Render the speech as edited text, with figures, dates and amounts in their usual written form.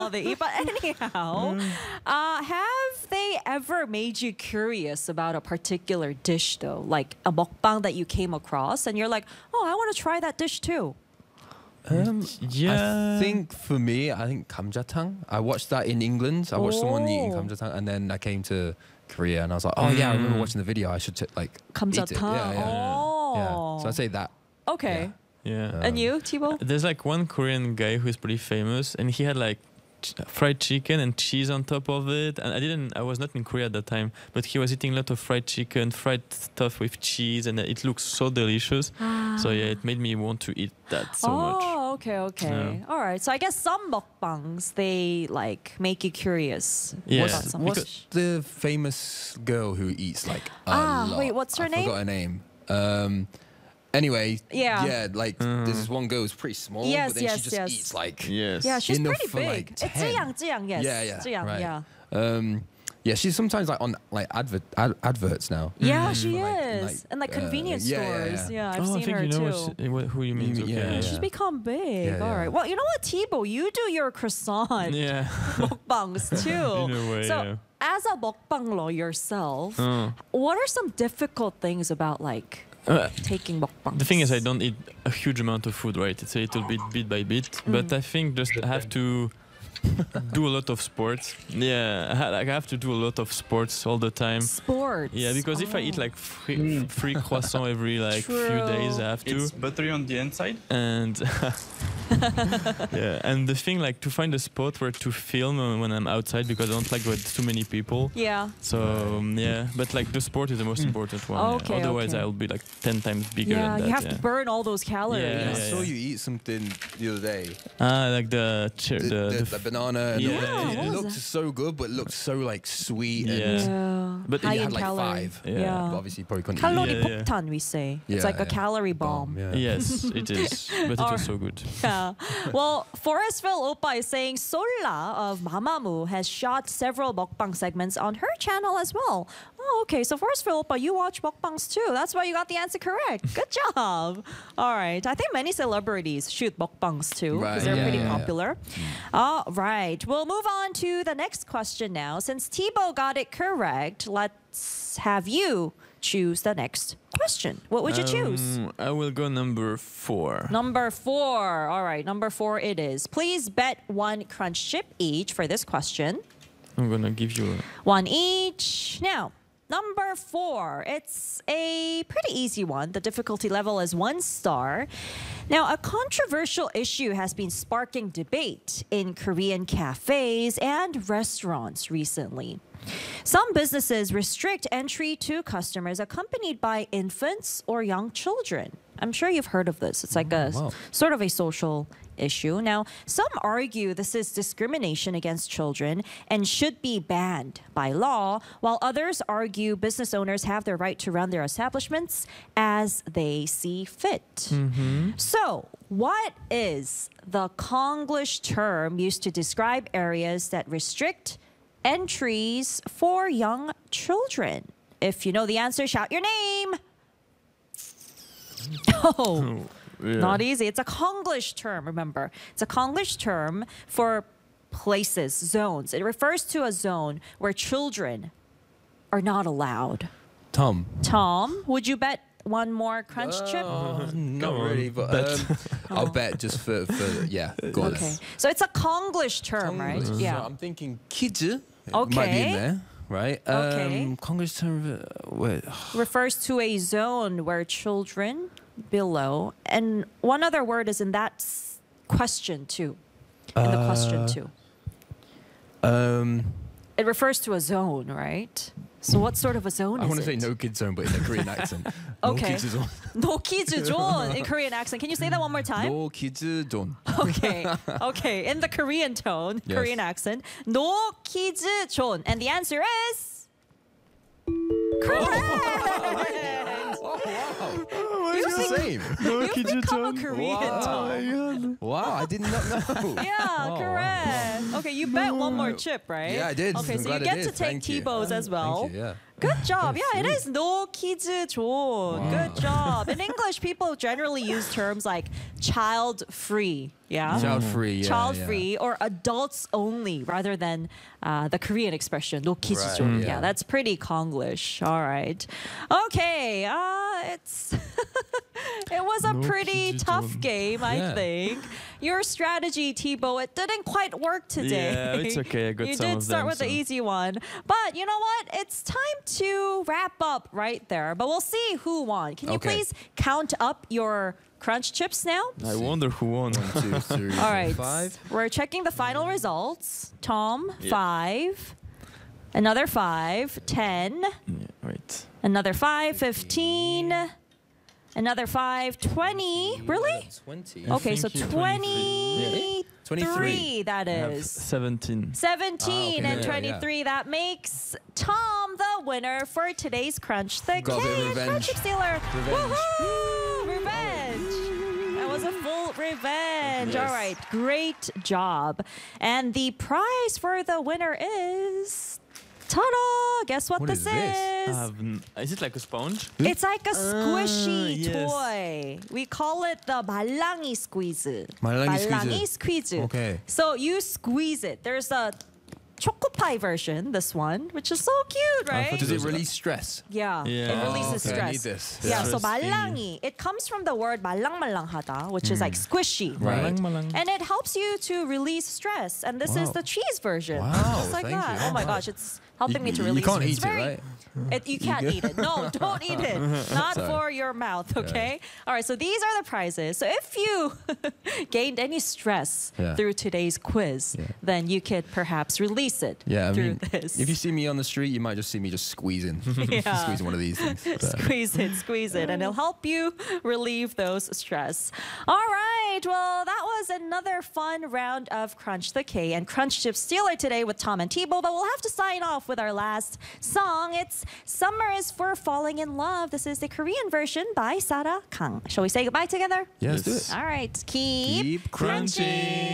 they eat. But anyhow, have they ever made you curious about a particular dish though? Like a mukbang that you came across and you're like, oh, I want to try that dish too. Yeah. I think for me, I think kamjatang. I watched that in England. I watched someone eating kamjatang, and then I came to Korea, and I was like, oh yeah, I remember watching the video. I should like eat it. Kamjatang. Yeah. So I'd say that. Okay. Yeah. And you, Thibaut? There's like one Korean guy who's pretty famous, and he had like fried chicken and cheese on top of it. And I was not in Korea at that time, but he was eating a lot of fried chicken, fried stuff with cheese, and it looks so delicious. So yeah, it made me want to eat that so much. Oh, okay. Yeah. All right. So I guess some mukbangs, they like make you curious. Yeah. About some What's dish. the famous girl who eats like a lot? Wait, what's her I name? forgot her name. Anyway, Yeah. like there's this one girl who's pretty small, Yes, but then yes, she just yes. eats like Yes. Yeah, she's enough pretty for, big. like, It's 10. Ziyang, yes. Yeah, Ziyang, right. yeah. Yeah, she's sometimes like on like adverts now. Yeah, she Like, is. And like convenience stores. Yeah, I've I seen think her you know too. who you mean. Okay, Yeah. She's become big. Yeah, All yeah. right. Well, you know what, Thibaut? You do your croissant Yeah. mukbangs too. In a way, so, yeah. as a mukbanglo yourself, what are some difficult things about like taking mukbangs? The thing is, I don't eat a huge amount of food, right? It's a little bit by bit. But I think just have to do a lot of sports. Yeah, I have to do a lot of sports all the time. Sports. Yeah, because if I eat like three croissants every like few True. days, I have to. It's buttery on the inside. And yeah, and the thing like to find a spot where to film when I'm outside, because I don't like with too many people. Yeah. So yeah, but like the sport is the most important one. Yeah. Okay, Otherwise, okay. I'll be like 10 times bigger Yeah, than that. you have yeah. to burn all those calories. Yeah, I saw yeah. you eat something the other day. Like The banana. And Yeah. it what was looked that? so good, but it looked so like sweet. Yeah. And Yeah. But high you in had like calorie. 5. Yeah. But obviously, you probably couldn't Calorie eat. Yeah, yeah. 폭탄, we say. It's Yeah, like a yeah. calorie bomb. Yeah. Yes, it is, but it was so good. Yeah. Well, Forestville Oppa is saying Sola of Mamamoo has shot several mukbang segments on her channel as well. Oh, okay. So Forestville Oppa, you watch mukbangs too. That's why you got the answer correct. Good job. All right. I think many celebrities shoot mukbangs too because Right. they're Yeah, pretty yeah, yeah. popular. All right. We'll move on to the next question now. Since Thibaut got it correct, let's have you choose the next question. What would you choose? I will go number 4. Number 4. All right, number 4 it is. Please bet 1 crunch chip each for this question. I'm gonna give you. 1 each. Now, number 4. It's a pretty easy one. The difficulty level is 1 star. Now, a controversial issue has been sparking debate in Korean cafes and restaurants recently. Some businesses restrict entry to customers accompanied by infants or young children. I'm sure you've heard of this. It's like a wow. sort of a social issue. Now, some argue this is discrimination against children and should be banned by law, while others argue business owners have the right to run their establishments as they see fit. So, what is the Konglish term used to describe areas that restrict entries for young children? If you know the answer, shout your name. Oh, Yeah. not easy. It's a Konglish term, remember. It's a Konglish term for places, zones. It refers to a zone where children are not allowed. Tom. Tom, would you bet 1 more crunch chip? Not Go on, really, but I'll bet just for yeah. Go on. Okay. So it's a Konglish term, right? So Yeah. I'm thinking kids. Might be Okay. in there, right? Okay. Congress term. Wait. Refers to a zone where children below, and one other word is in that question too. In the question too. It refers to a zone, right? So what sort of a zone I is want to say it? no kid zone, but in a Korean accent. Okay. No kids zone. No kids zone in Korean accent. Can you say that one more time? No kids zone. Okay. Okay. In the Korean tone, Yes. Korean accent. No kids zone. And the answer is correct. It's the same. You've become a Korean, Tom. Wow, I did not know. Yeah, Oh. correct. Okay, you bet one more chip, right? Yeah, I did. Okay, I'm so you glad I get did. to take Thank you. T-bows as well. Thank you, yeah. Good job. Yeah, it sweet. is no kids zone. Good job. In English, people generally use terms like child free. Yeah. Child free, yeah. Child yeah. free or adults only rather than the Korean expression no kids Right, zone. yeah. Yeah, that's pretty Konglish. All right. Okay. It's it was a No pretty kids tough zone. game, I Yeah. think. Your strategy, T-Bow, it didn't quite work today. Yeah, it's okay. I got You some did of start them, with the so. easy one. But you know what? It's time to wrap up right there. But we'll see who won. Can you Okay. please count up your crunch chips now? I wonder who won. 1, 2, 3, All right. 5. We're checking the final results. Tom, Yeah. 5. Another 5. 10. Yeah, wait. Another 5. 15. Another 5. 20. Really? 20. Okay, so think you're 23. 23. That I have is. 17. 17 okay. and Yeah, 23. That makes Tom the winner for today's Crunch the Got a bit of Cake. revenge. Crunch Chip Stealer. Revenge. Woohoo! Revenge. That was a full revenge. All right. Great job. And the prize for the winner is. Ta-da! Guess what, What this is this? Is it like a sponge? It's like a squishy yes. toy. We call it the 말랑이 squeeze. 말랑이 squeeze. Okay. So you squeeze it. There's a choco pie version, this one, which is so cute, right? thought Does it release stress? Yeah, Yeah. it releases okay, I stress. need this. Yeah, so Stress-free. 말랑이, it comes from the word 말랑말랑하다, which is like squishy, right? Malang-malang. And it helps you to release stress. And this is Wow. the cheese version. Wow, Just like thank that. you. Oh my gosh, it's helping me to release You can't stress. eat it, Very- right? You can't eat it. No, don't eat it. Not Sorry. for your mouth, okay? All right, so these are the prizes. So if you Yeah. gained any stress through today's quiz, Yeah. then you could perhaps release it Yeah, I through mean, this. if you see me on the street, you might just see me just squeezing, Yeah. squeezing one of these things. But, Squeeze it, and it'll help you relieve those stress. All right, well, that was another fun round of Crunch the K and Crunch Chip Stealer today with Tom and T-Bow, but we'll have to sign off with our last song. It's Summer is for Falling in Love. This is the Korean version by Sarah Kang. Shall we say goodbye together? yeah, let's do Yes. it. All right, keep Keep crunching.